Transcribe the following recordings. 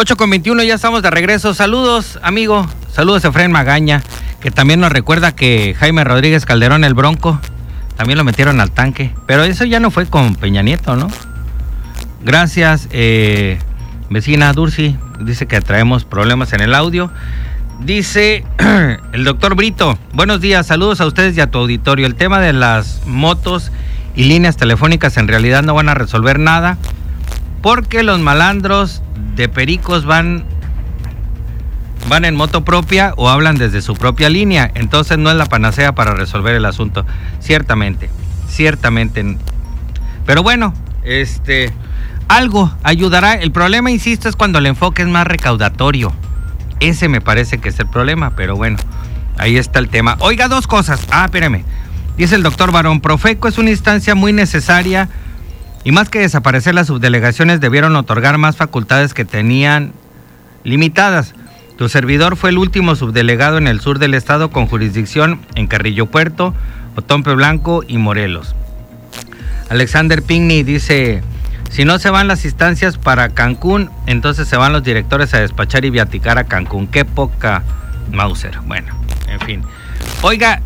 8:21, ya estamos de regreso. Saludos, amigo. Saludos a Efraín Magaña, que también nos recuerda que Jaime Rodríguez Calderón, el Bronco, también lo metieron al tanque. Pero eso ya no fue con Peña Nieto, ¿no? Gracias, vecina Dursi. Dice que traemos problemas en el audio. Dice el doctor Brito, buenos días, saludos a ustedes y a tu auditorio. El tema de las motos y líneas telefónicas en realidad no van a resolver nada, porque los malandros de pericos van en moto propia o hablan desde su propia línea. Entonces no es la panacea para resolver el asunto. Ciertamente. Pero bueno, algo ayudará. El problema, insisto, es cuando el enfoque es más recaudatorio. Ese me parece que es el problema, pero bueno, ahí está el tema. Oiga, dos cosas. Espérame. Dice el doctor Barón, Profeco es una instancia muy necesaria y más que desaparecer las subdelegaciones debieron otorgar más facultades que tenían limitadas. Tu servidor fue el último subdelegado en el sur del estado con jurisdicción en Carrillo Puerto, Otompe Blanco y Morelos. Alexander Pinkney dice, si no se van las instancias para Cancún, entonces se van los directores a despachar y viaticar a Cancún. Qué poca Mauser. Bueno, en fin. Oiga,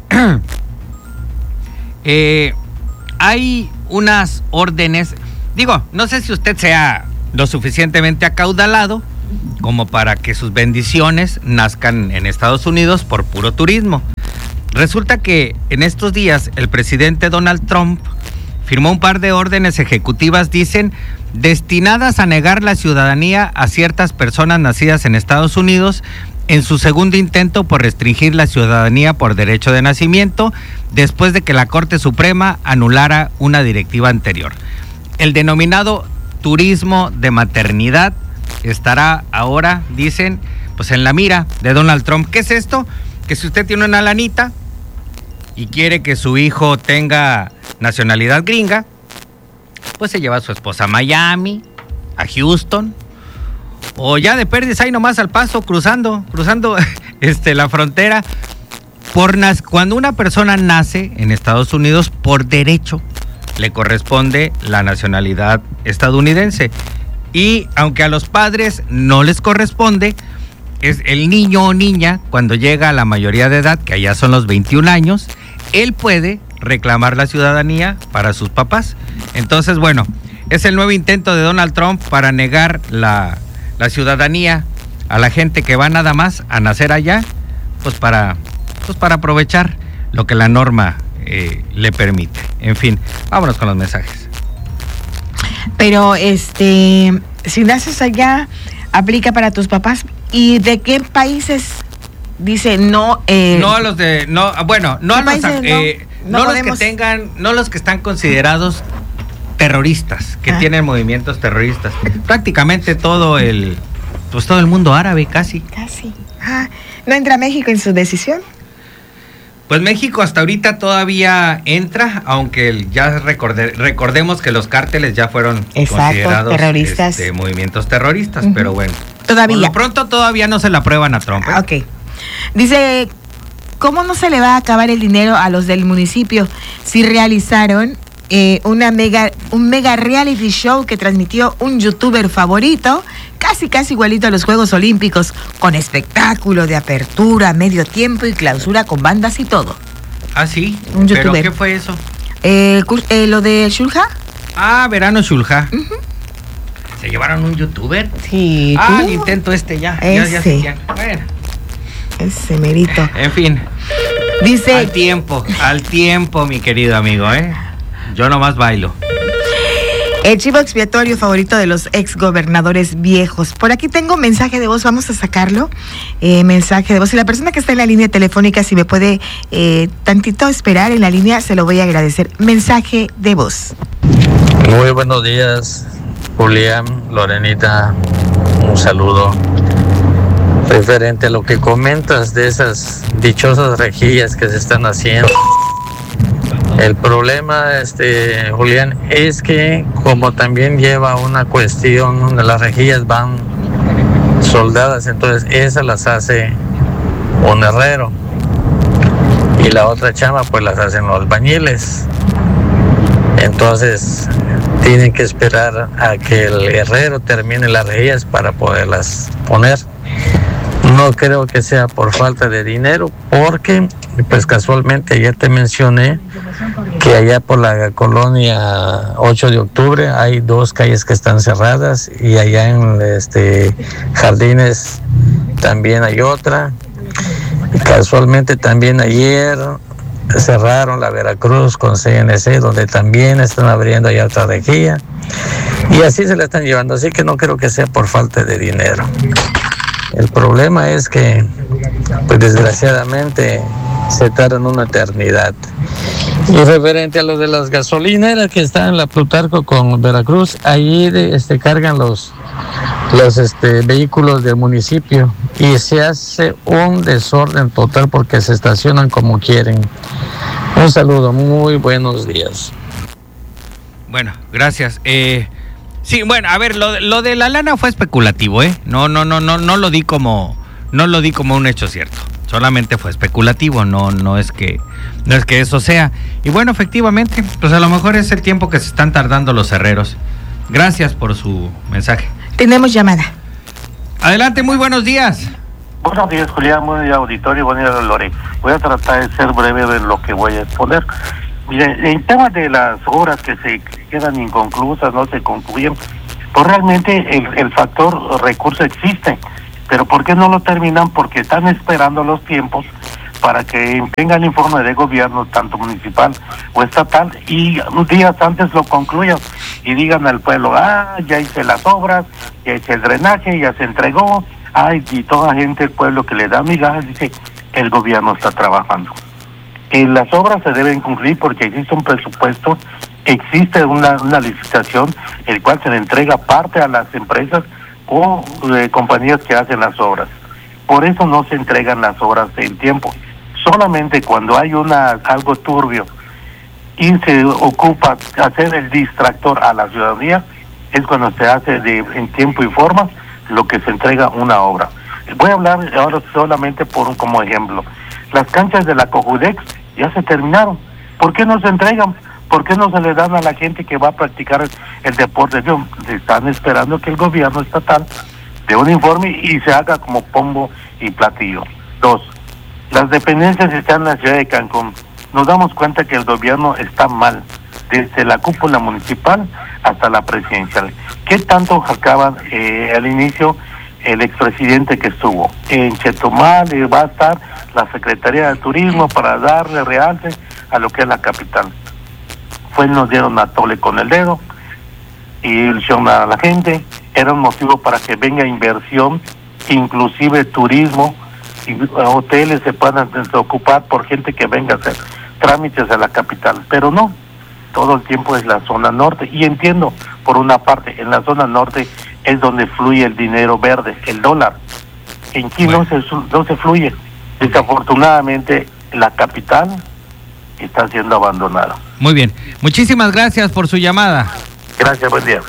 hay unas órdenes, no sé si usted sea lo suficientemente acaudalado como para que sus bendiciones nazcan en Estados Unidos por puro turismo. Resulta que en estos días el presidente Donald Trump firmó un par de órdenes ejecutivas, dicen, destinadas a negar la ciudadanía a ciertas personas nacidas en Estados Unidos en su segundo intento por restringir la ciudadanía por derecho de nacimiento, después de que la Corte Suprema anulara una directiva anterior. El denominado turismo de maternidad estará ahora, dicen, pues en la mira de Donald Trump. ¿Qué es esto? Que si usted tiene una lanita y quiere que su hijo tenga nacionalidad gringa, pues se lleva a su esposa a Miami, a Houston, o ya de perdiz ahí nomás al paso, cruzando la frontera. Cuando una persona nace en Estados Unidos, por derecho le corresponde la nacionalidad estadounidense. Y aunque a los padres no les corresponde, es el niño o niña, cuando llega a la mayoría de edad, que allá son los 21 años, él puede reclamar la ciudadanía para sus papás. Entonces, bueno, es el nuevo intento de Donald Trump para negar la ciudadanía a la gente que va nada más a nacer allá, pues para aprovechar lo que la norma le permite. En fin, vámonos con los mensajes. Pero si naces allá, aplica para tus papás. ¿Y de qué países? Dice no a los de no los que están considerados terroristas, que tienen movimientos terroristas. Prácticamente todo el mundo árabe, casi. ¿No entra México en su decisión? Pues México hasta ahorita todavía entra, aunque ya recordemos que los cárteles ya fueron considerados terroristas. Movimientos terroristas, pero bueno. Todavía. Por lo pronto todavía no se la aprueban a Trump. Ok. Dice, ¿cómo no se le va a acabar el dinero a los del municipio si realizaron un mega reality show que transmitió un youtuber favorito, casi igualito a los Juegos Olímpicos, con espectáculo de apertura, medio tiempo y clausura con bandas y todo? Sí, un youtuber. ¿Pero qué fue eso? Lo de Shulha. Verano Shulha. ¿Se llevaron un youtuber? Sí. El intento ya sé quién. Bueno. Ese merito. En fin. Dice... Al tiempo, mi querido amigo, Yo nomás bailo. El chivo expiatorio favorito de los exgobernadores viejos. Por aquí tengo mensaje de voz, vamos a sacarlo. Mensaje de voz. Y la persona que está en la línea telefónica, si me puede tantito esperar en la línea, se lo voy a agradecer. Mensaje de voz. Muy buenos días, Julián, Lorenita, un saludo. Referente a lo que comentas de esas dichosas rejillas que se están haciendo. El problema, Julián, es que como también lleva una cuestión donde las rejillas van soldadas, entonces esas las hace un herrero y la otra chama pues las hacen los albañiles. Entonces tienen que esperar a que el herrero termine las rejillas para poderlas poner. No creo que sea por falta de dinero, porque pues casualmente ayer te mencioné que allá por la colonia 8 de octubre hay 2 calles que están cerradas, y allá en Jardines también hay otra. Casualmente también ayer cerraron la Veracruz con CNC, donde también están abriendo allá otra rejilla, y así se la están llevando. Así que no creo que sea por falta de dinero. El problema es que, pues desgraciadamente, se tardan una eternidad. Y referente a lo de las gasolineras que están en la Plutarco con Veracruz, ahí cargan los vehículos del municipio, y se hace un desorden total porque se estacionan como quieren. Un saludo, muy buenos días. Bueno, gracias. Sí, bueno, a ver, lo de la lana fue especulativo, ¿eh? No lo di como un hecho cierto. Solamente fue especulativo, no es que eso sea. Y bueno, efectivamente, pues a lo mejor es el tiempo que se están tardando los herreros. Gracias por su mensaje. Tenemos llamada. Adelante, muy buenos días. Buenos días, Julián, buen día, auditorio, buen día, Lore. Voy a tratar de ser breve de lo que voy a exponer. Mire, en tema de las obras que se quedan inconclusas, no se concluyen, pues realmente el factor recurso existe, pero ¿por qué no lo terminan? Porque están esperando los tiempos para que tengan el informe de gobierno, tanto municipal o estatal, y días antes lo concluyan y digan al pueblo, ya hice las obras, ya hice el drenaje, ya se entregó, y toda gente, el pueblo que le da migajas, dice, el gobierno está trabajando. Las obras se deben cumplir porque existe un presupuesto, existe una licitación, el cual se le entrega parte a las empresas o compañías que hacen las obras. Por eso no se entregan las obras en tiempo. Solamente cuando hay algo turbio y se ocupa hacer el distractor a la ciudadanía, es cuando se hace en tiempo y forma lo que se entrega una obra. Voy a hablar ahora solamente como ejemplo. Las canchas de la Cojudex ya se terminaron. ¿Por qué no se entregan? ¿Por qué no se le dan a la gente que va a practicar el deporte? Están esperando que el gobierno estatal dé un informe y se haga como pombo y platillo. 2. Las dependencias están en la ciudad de Cancún. Nos damos cuenta que el gobierno está mal, desde la cúpula municipal hasta la presidencial. ¿Qué tanto acaban al inicio el expresidente que estuvo? En Chetumal va a estar la Secretaría de Turismo para darle realce a lo que es la capital. Nos dieron a tole con el dedo y ilusionan a la gente. Era un motivo para que venga inversión, inclusive turismo, y hoteles se puedan ocupar por gente que venga a hacer trámites a la capital. Pero no, todo el tiempo es la zona norte. Y entiendo, por una parte, en la zona norte es donde fluye el dinero verde, el dólar. En aquí no se fluye. Desafortunadamente, la capital está siendo abandonada. Muy bien. Muchísimas gracias por su llamada. Gracias, buen día.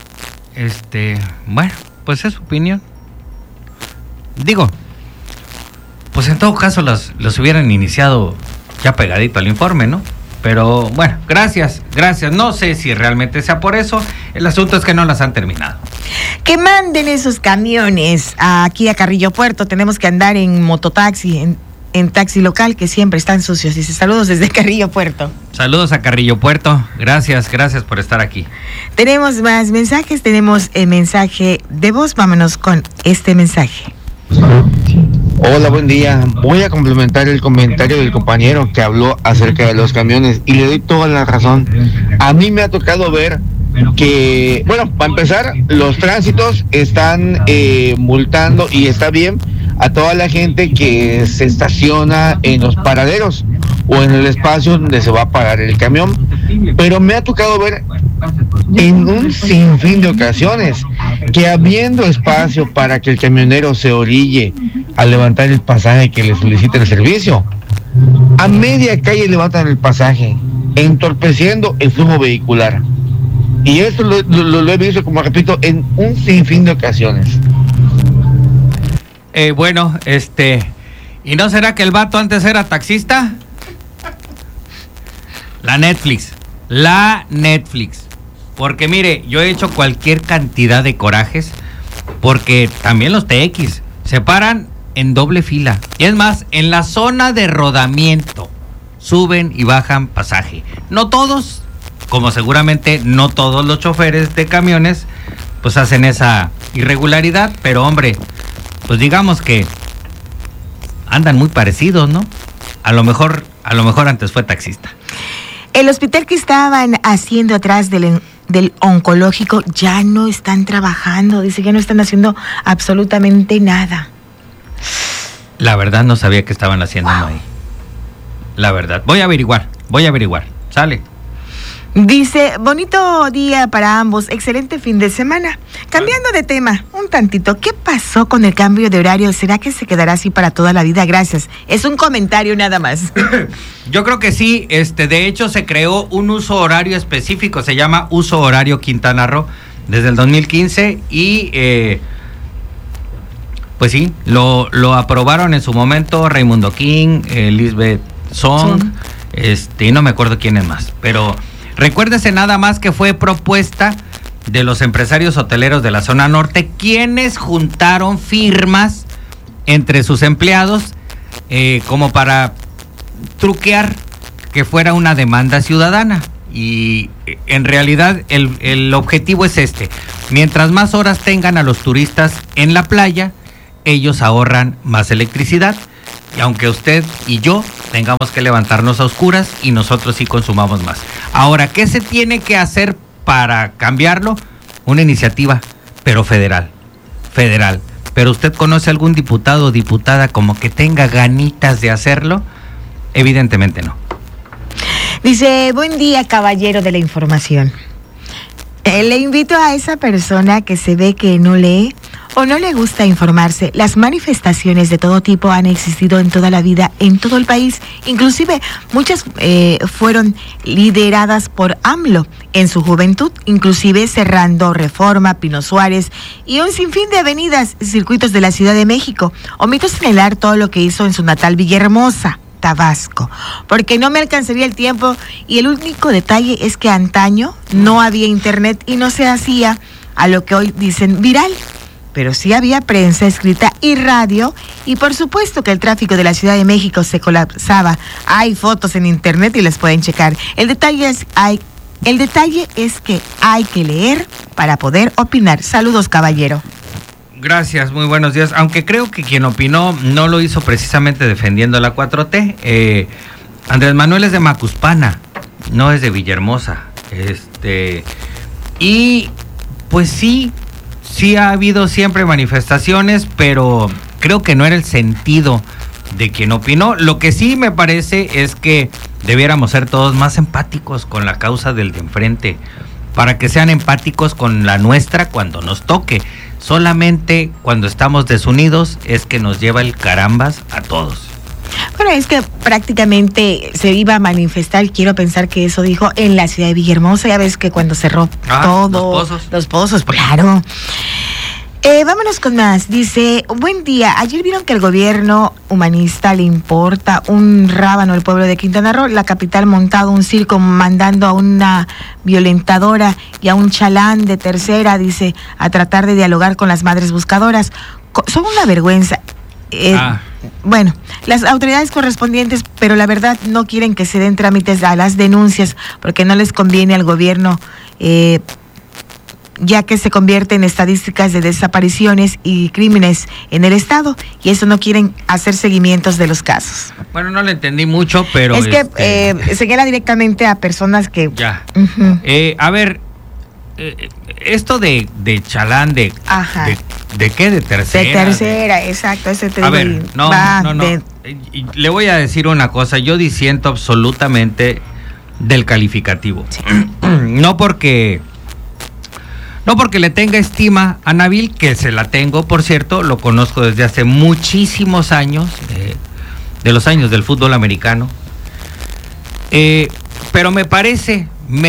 Bueno, pues es su opinión. Digo, pues en todo caso los hubieran iniciado ya pegadito al informe, ¿no? Pero bueno, gracias. No sé si realmente sea por eso. El asunto es que no las han terminado. Que manden esos camiones aquí a Carrillo Puerto. Tenemos que andar en mototaxi, en taxi local, que siempre están sucios. Dice, saludos desde Carrillo Puerto. Saludos a Carrillo Puerto. Gracias por estar aquí. Tenemos más mensajes. Tenemos el mensaje de voz. Vámonos con este mensaje. Hola, buen día. Voy a complementar el comentario del compañero que habló acerca de los camiones y le doy toda la razón. A mí me ha tocado ver que, bueno, para empezar, los tránsitos están multando, y está bien, a toda la gente que se estaciona en los paraderos o en el espacio donde se va a parar el camión. Pero me ha tocado ver en un sinfín de ocasiones que, habiendo espacio para que el camionero se orille a levantar el pasaje que le solicita el servicio, a media calle levantan el pasaje, entorpeciendo el flujo vehicular. Y esto lo he visto, como repito, en un sinfín de ocasiones. Bueno, ¿y no será que el vato antes era taxista? La Netflix. la Netflix. Porque mire, yo he hecho cualquier cantidad de corajes, porque también los TX se paran en doble fila. Y es más, en la zona de rodamiento suben y bajan pasaje. No todos, como seguramente no todos los choferes de camiones, pues hacen esa irregularidad, pero hombre, pues digamos que andan muy parecidos, ¿no? A lo mejor antes fue taxista. El hospital que estaban haciendo atrás del oncológico ya no están trabajando, dice que no están haciendo absolutamente nada. La verdad no sabía que estaban haciendo ahí. La verdad. Voy a averiguar. Sale. Dice, bonito día para ambos, excelente fin de semana. Cambiando de tema, un tantito, ¿qué pasó con el cambio de horario? ¿Será que se quedará así para toda la vida? Gracias. Es un comentario nada más. Yo creo que sí, de hecho se creó un uso horario específico, se llama Uso Horario Quintana Roo, desde el 2015 y pues sí, lo aprobaron en su momento Raimundo King, Lisbeth Song, y no me acuerdo quién es más, pero recuérdese nada más que fue propuesta de los empresarios hoteleros de la zona norte, quienes juntaron firmas entre sus empleados como para truquear que fuera una demanda ciudadana. Y en realidad el objetivo es mientras más horas tengan a los turistas en la playa, ellos ahorran más electricidad. Y aunque usted y yo tengamos que levantarnos a oscuras y nosotros sí consumamos más. Ahora, ¿qué se tiene que hacer para cambiarlo? Una iniciativa, pero federal. ¿Pero usted conoce algún diputado o diputada como que tenga ganitas de hacerlo? Evidentemente no. Dice, buen día, caballero de la información. Le invito a esa persona que se ve que no lee o no le gusta informarse. Las manifestaciones de todo tipo han existido en toda la vida, en todo el país. Inclusive muchas fueron lideradas por AMLO en su juventud, inclusive cerrando Reforma, Pino Suárez y un sinfín de avenidas y circuitos de la Ciudad de México. Omito señalar todo lo que hizo en su natal Villahermosa, Tabasco, porque no me alcanzaría el tiempo, y el único detalle es que antaño no había internet y no se hacía a lo que hoy dicen viral, pero sí había prensa escrita y radio, y por supuesto que el tráfico de la Ciudad de México se colapsaba. Hay fotos en internet y les pueden checar. El detalle es que hay que leer para poder opinar. Saludos, caballero. Gracias, muy buenos días. Aunque creo que quien opinó no lo hizo precisamente defendiendo la 4T. Andrés Manuel es de Macuspana, no es de Villahermosa. Y pues sí ha habido siempre manifestaciones, pero creo que no era el sentido de quien opinó. Lo que sí me parece es que debiéramos ser todos más empáticos con la causa del de enfrente, para que sean empáticos con la nuestra cuando nos toque. Solamente cuando estamos desunidos es que nos lleva el carambas a todos. Bueno, es que prácticamente se iba a manifestar, quiero pensar que eso dijo, en la ciudad de Villahermosa. Ya ves que cuando cerró todo, los pozos, claro. Vámonos con más. Dice, buen día. Ayer vieron que el gobierno humanista le importa un rábano al pueblo de Quintana Roo, la capital, montado un circo mandando a una violentadora y a un chalán de tercera, dice, a tratar de dialogar con las madres buscadoras. Son una vergüenza. Bueno, las autoridades correspondientes, pero la verdad no quieren que se den trámites a las denuncias porque no les conviene al gobierno, ya que se convierte en estadísticas de desapariciones y crímenes en el estado, y eso no quieren hacer seguimientos de los casos. Bueno, no le entendí mucho, pero es que señala directamente a personas que ya. A ver, esto de chalán de qué, de tercera. De tercera, exacto. Ese te a ver, no. Le voy a decir una cosa. Yo disiento absolutamente del calificativo. Sí. No porque le tenga estima a Nabil, que se la tengo, por cierto, lo conozco desde hace muchísimos años, de los años del fútbol americano. Pero me parece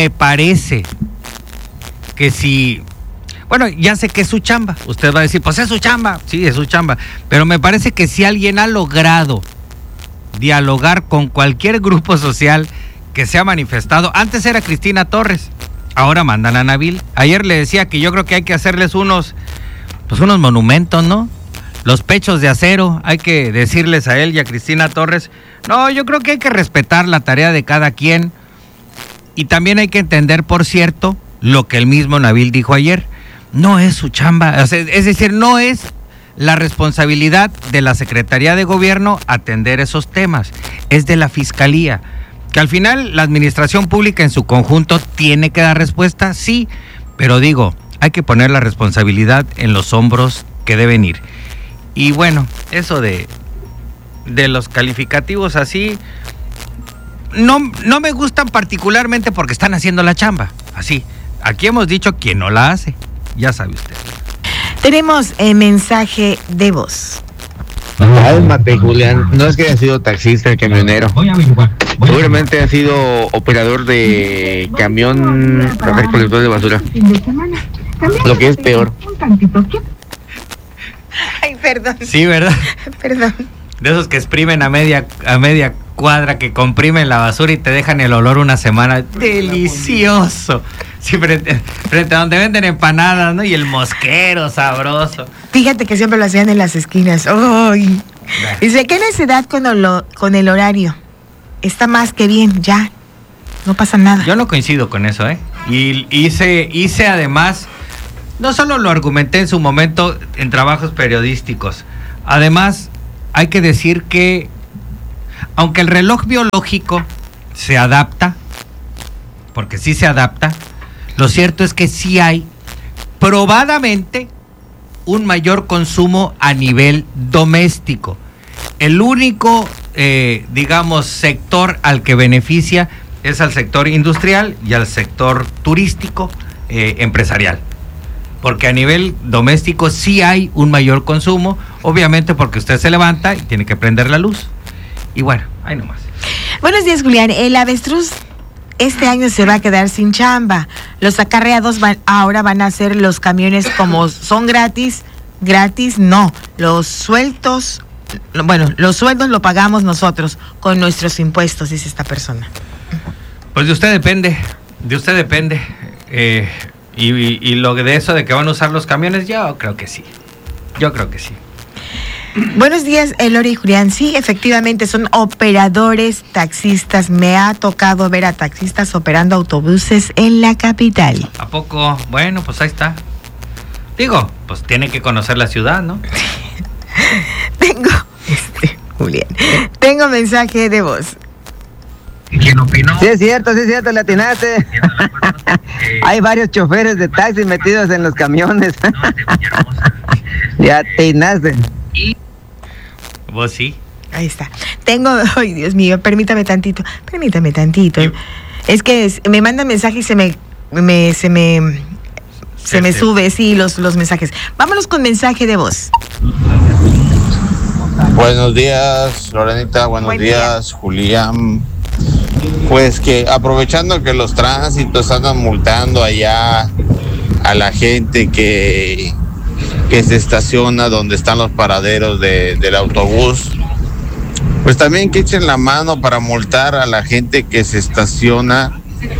que si, bueno, ya sé que es su chamba, usted va a decir, pues es su chamba, sí, es su chamba, pero me parece que si alguien ha logrado dialogar con cualquier grupo social que se ha manifestado. Antes era Cristina Torres, ahora mandan a Nabil. Ayer le decía que yo creo que hay que hacerles unos monumentos, ¿no? Los pechos de acero, hay que decirles a él y a Cristina Torres, no, yo creo que hay que respetar la tarea de cada quien. Y también hay que entender, por cierto, lo que el mismo Nabil dijo ayer. No es su chamba, o sea, es decir, no es la responsabilidad de la Secretaría de Gobierno atender esos temas, es de la Fiscalía. Que al final la administración pública en su conjunto tiene que dar respuesta, sí, pero digo, hay que poner la responsabilidad en los hombros que deben ir. Y bueno, eso de los calificativos así, no me gustan particularmente porque están haciendo la chamba, así. Aquí hemos dicho quien no la hace, ya sabe usted. Tenemos mensaje de voz. Cálmate, Julián. No es que haya sido taxista el camionero. Seguramente ha sido operador de camión recolector de basura. Lo que es peor. Ay, perdón. Sí, ¿verdad? Perdón. De esos que exprimen a media cuadra, que comprimen la basura y te dejan el olor una semana. ¡Delicioso! Sí, frente a donde venden empanadas, ¿no? Y el mosquero sabroso. Fíjate que siempre lo hacían en las esquinas. ¡Ay! Dice, ¿qué necedad con el horario? Está más que bien, ya. No pasa nada. Yo no coincido con eso, ¿eh? Y hice además, no solo lo argumenté en su momento en trabajos periodísticos, además hay que decir que aunque el reloj biológico se adapta, porque sí se adapta, lo cierto es que sí hay probadamente un mayor consumo a nivel doméstico. El único, digamos, sector al que beneficia es al sector industrial y al sector turístico empresarial. Porque a nivel doméstico sí hay un mayor consumo, obviamente porque usted se levanta y tiene que prender la luz. Y bueno, ahí nomás. Buenos días, Julián. El avestruz este año se va a quedar sin chamba. Los acarreados ahora van a ser los camiones como son gratis no. Los sueldos lo pagamos nosotros con nuestros impuestos, dice esta persona. Pues de usted depende. Y lo de eso de que van a usar los camiones, yo creo que sí. Buenos días, Lore y Julián. Sí, efectivamente, son operadores taxistas. Me ha tocado ver a taxistas operando autobuses en la capital. ¿A poco? Bueno, pues ahí está. Digo, pues tiene que conocer la ciudad, ¿no? Tengo mensaje de voz. ¿Quién opinó? Sí es cierto, le atinaste. Hay varios choferes de taxi metidos en los camiones. Ya atinaste. ¿Vos sí? Ahí está. Ay, Dios mío, permítame tantito. Es que me mandan mensaje y se me sube, sí, los mensajes. Vámonos con mensaje de voz. Buenos días, Lorenita. Buenos días, Julián. Pues que aprovechando que los tránsitos andan multando allá a la gente que se estaciona donde están los paraderos del autobús, pues también que echen la mano para multar a la gente que se estaciona,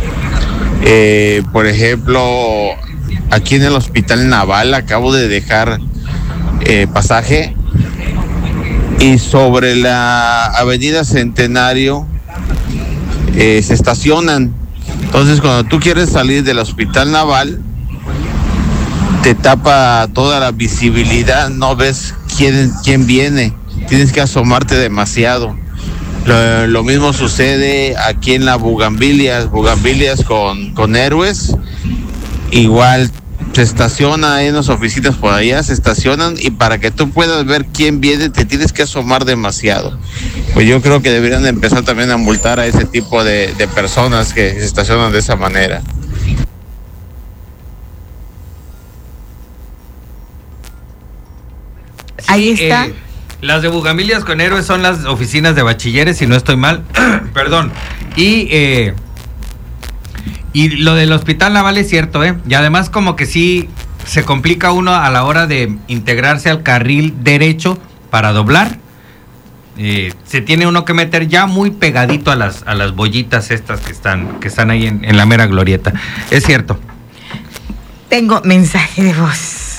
por ejemplo, aquí en el Hospital Naval acabo de dejar pasaje y sobre la Avenida Centenario se estacionan. Entonces cuando tú quieres salir del Hospital Naval te tapa toda la visibilidad, no ves quién viene, tienes que asomarte demasiado. Lo mismo sucede aquí en la Bugambilias con Héroes, igual se estaciona en las oficinas por allá, se estacionan y para que tú puedas ver quién viene te tienes que asomar demasiado. Pues yo creo que deberían de empezar también a multar a ese tipo de personas que se estacionan de esa manera. Sí, ahí está. Las de Bugambilias con Héroes son las oficinas de bachilleres, si no estoy mal. Perdón. Y lo del Hospital Naval es cierto, ¿eh? Y además como que sí se complica uno a la hora de integrarse al carril derecho para doblar. Se tiene uno que meter ya muy pegadito a las bollitas estas que están ahí en la mera glorieta. Es cierto. Tengo mensaje de voz.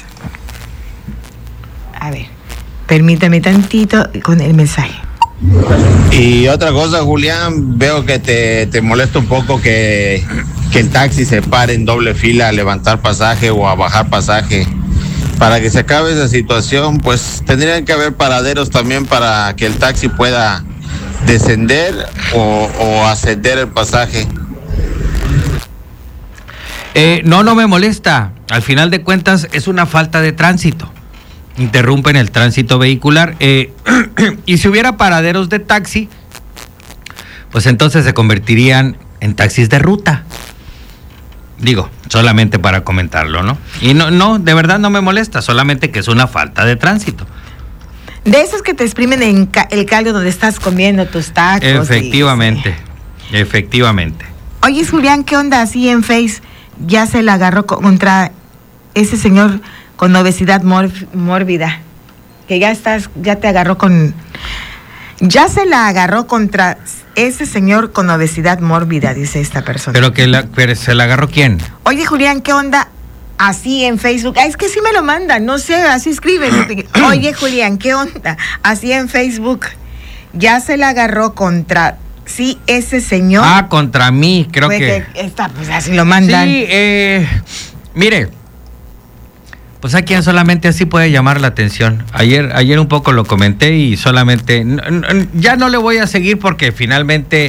A ver, permítame tantito con el mensaje. Y otra cosa, Julián, veo que te molesta un poco que el taxi se pare en doble fila a levantar pasaje o a bajar pasaje. Para que se acabe esa situación, pues tendrían que haber paraderos también para que el taxi pueda descender o ascender el pasaje. No me molesta. Al final de cuentas es una falta de tránsito. Interrumpen el tránsito vehicular. Y si hubiera paraderos de taxi, pues entonces se convertirían en taxis de ruta. Digo, solamente para comentarlo, ¿no? Y no, de verdad no me molesta, solamente que es una falta de tránsito. De esos que te exprimen en el caldo donde estás comiendo tus tacos. Efectivamente. Oye, Julián, ¿qué onda así en Face? Ya se la agarró contra ese señor con obesidad mórbida. Que ya te agarró con... Ya se la agarró contra ese señor con obesidad mórbida, dice esta persona. Pero ¿se la agarró quién? Oye, Julián, ¿qué onda? Así en Facebook. Es que sí me lo mandan, no sé, así escriben. Oye, Julián, ¿qué onda? Así en Facebook. Ya se la agarró contra... Sí, ese señor. Contra mí, creo que pues así lo mandan. Sí, mire, pues hay quien solamente así puede llamar la atención. Ayer un poco lo comenté y solamente, ya no le voy a seguir porque finalmente